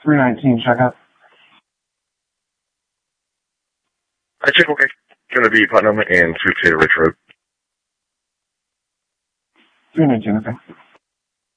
319, check out. I check, okay. Gonna be Putnam and 2 Potato Ridge Road. 319, okay.